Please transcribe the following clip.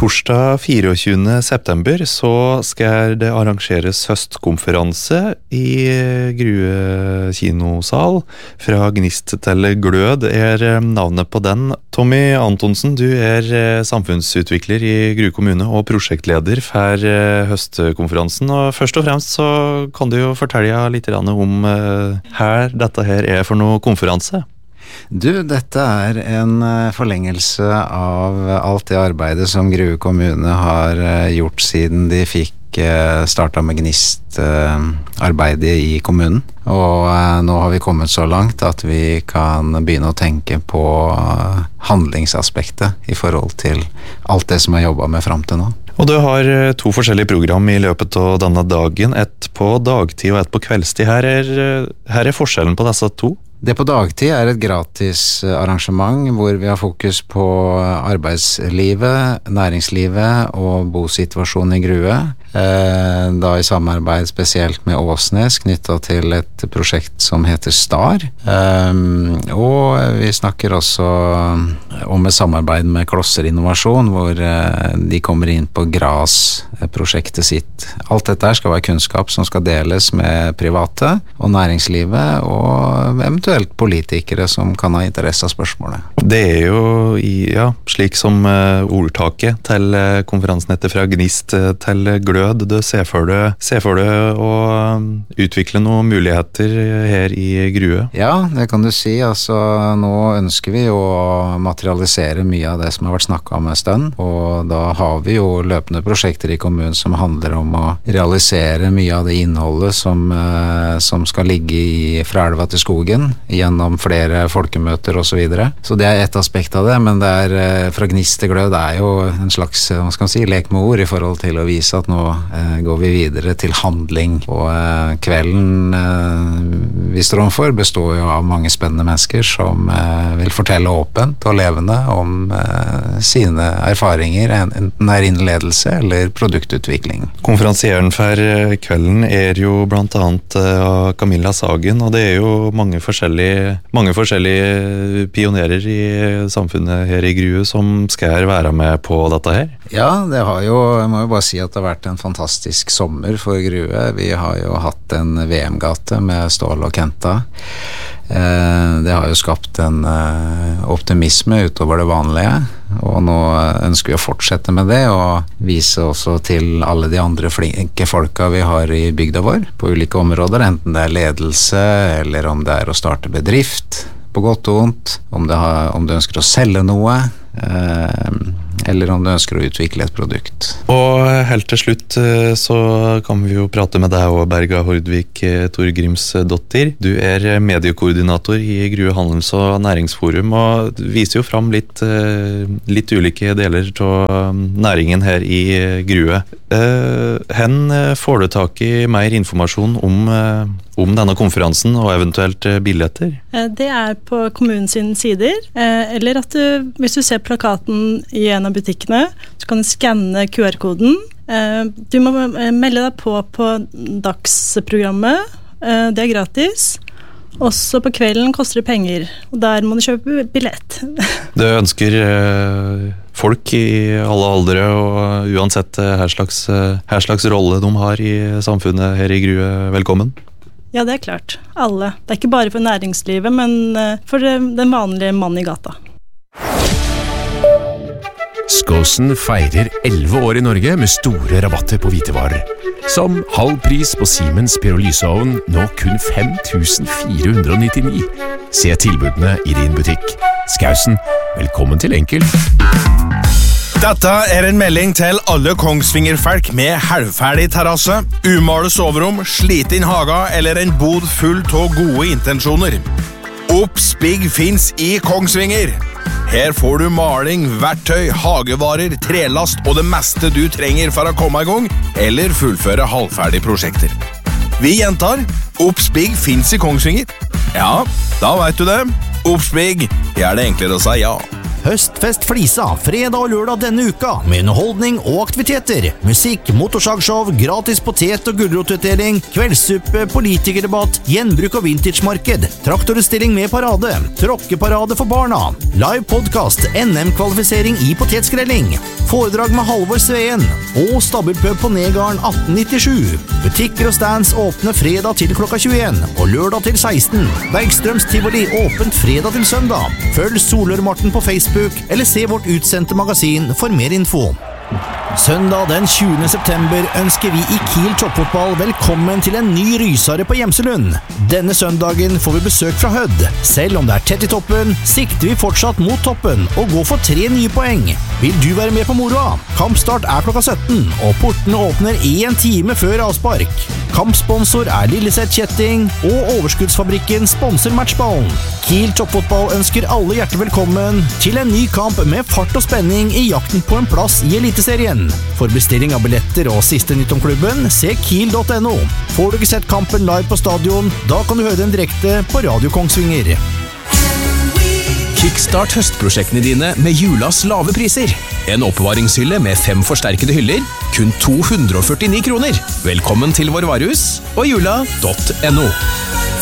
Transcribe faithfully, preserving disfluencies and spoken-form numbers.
Torsdag tjuefire september så skal det arrangeres høstkonferanse i Grue kinosal. Fra Gnist til Glød er navnet på den. Tommy Antonsen, du er samfunnsutvikler i Grue kommune og prosjektleder for høstkonferansen. Og først og fremst så kan du jo fortelle litt om her dette her er for noe konferanse. Du, dette er en forlengelse av alt det arbeidet som Grue kommune har gjort siden de fikk startet med Gnist arbeidet i kommunen. Og nå har vi kommet så langt at vi kan begynne å tenke på handlingsaspektet i forhold til alt det som jeg jobbet med frem til nå. Og du har to forskjellige program i løpet av denne dagen, ett på dagtid og ett på kveldstid. Her er, her er forskjellen på disse to? Det på dagtid er et gratis arrangement hvor vi har fokus på arbeidslivet, næringslivet og bosituasjonen i Grue. Da i samarbeid spesielt med Åsnes knyttet til et prosjekt som heter STAR. Og vi snakker også om et samarbeid med Klosser Innovasjon hvor de kommer inn på GRAS-prosjektet sitt. Alt dette skal være kunnskap som skal deles med private og næringslivet og eventuelt politikere som kan ha interesse av spørsmålet. Det er jo i, ja, slik som uh, ordtaket til uh, konferansen heter fra Gnist uh, til Glød. Du ser for deg, ser for deg å uh, utvikle noen muligheter her i Grue? Ja, det kan du si. Altså, nå ønsker vi jo å materialisere mye av det som har vært snakket om en stund, og da har vi jo løpende prosjekter i kommunen som handler om å realisere mye av det innholdet som, uh, som skal ligge i fra elva til skogen, gjennom flere folkemøter og så videre. Så det er et aspekt av det, men det er fra Gnist til Glød, det er jo en slags, hva skal man si, lek med ord i forhold til å vise at nå eh, går vi videre til handling. Og eh, kvelden eh, vi står omfor består jo av mange spennende mennesker som eh, vil fortelle åpent og levende om eh, sine erfaringer, enten det er innledelse eller produktutvikling. Konferansieren for kvelden er jo blant annet uh, Camilla Sagen, og det er jo mange forskjellige, mange forskjellige pionerer i samfunnet her i Grue som skal være med på dette her. Ja, det har jo, jeg må jo bare si at det har vært en fantastisk sommer for Grue. Vi har jo hatt en V M-gate med Stål og Kenta. Det har jo skapt en optimisme utover det vanlige, og nå ønsker vi å fortsette med det og vise også til alle de andre flinke folka vi har i bygda vår på ulike områder, enten det er ledelse eller om det er å starte bedrift på godt og vondt, om, det har, om du ønsker å selge noe eller om du ønsker å utvikle et produkt. Og helt til slutt så kan vi jo prate med deg og Berga Hordvik Torgrimsdottir. Du er mediekoordinator i Grue Handels- og Næringsforum og viser jo fram litt, litt ulike deler av næringen her i Grue. Hen får du tak i mer informasjon om, om denne konferansen og eventuelt billetter? Det er på kommunens sider, eller at du, hvis du ser plakaten i en av butikkene, så kan du skanne Q R-koden. Du må melde deg på på dagsprogrammet, det er gratis. Også på kvelden koster det penger, og der må du kjøpe billett. Du ønsker folk i alle aldre, og uansett her slags, her slags rolle de har i samfunnet her i Grue, velkommen? Ja, det er klart. Alle. Det er ikke bare for næringslivet, men for den vanlige mannen i gata. Skåsen feirer elleve år i Norge med store rabatter på hvitevarer. Som halv pris på Siemens pyrolyseovn, nå kun fem tusen fire hundre nittini. Se tilbudene i din butikk. Skåsen, velkommen til Enkel. Dette er en melding til alle Kongsvinger-folk med halvferdig terrasse, umale soverom, sliten haga eller en bod full av gode intensjoner. Oppspigg finns i Kongsvinger. Her får du maling, verktøy, hagevarer, trelast og det meste du trenger for å komme i gang eller fullføre halvferdige prosjekter. Vi gjentar, Oppspigg finns i Kongsvinger. Ja, da vet du det. Oppspigg, gjør det enklere å si ja. Høstfest Flisa, fredag og lørdag denne uka, med underholdning og aktiviteter. Musikk, motorsagshow, gratis potet- og gulrotutdeling, kveldssuppe, politikerdebatt, gjenbruk og vintagemarked, traktorutstilling med parade, tråkkeparade for barna, live podcast, N M-kvalifisering i potetskrelling, foredrag med Halvor Sveen, og stabelpøb på Negarden atten nittisju. Butikker og stands åpne fredag til klokka tjueen, og lørdag til seksten. Bergstrøms Tivoli åpent fredag til søndag. Følg Solør-Marten på Facebook, eller se vårt utsendte magasin for mer info. Søndag den tjuende september ønsker vi i Kiel Toppfotball velkommen til en ny rysare på Gjemselund. Denne søndagen får vi besøk fra Hødd. Selv om det er tett i toppen, sikter vi fortsatt mot toppen og går for tre nye poeng. Vil du være med på moroa? Kampstart er klokka sytten, og portene åpner en time før avspark. Kampsponsor er Lilleseth Kjetting, og Overskuddsfabrikken sponser matchballen. Kiel Toppfotball ønsker alle hjertelig velkommen til en ny kamp med fart og spenning i jakten på en plass i Eliteserien. For bestilling av billetter og siste nytt om klubben, se kiel punktum no. Får du ikke sett kampen live på stadion, da kan du høre den direkte på Radio Kongsvinger. Kickstart høstprosjektene dine med julas lave priser. En oppbevaringshylle med fem forsterkede hyller, kun to hundre og førtini kroner. Velkommen til vår varehus og jula punktum no.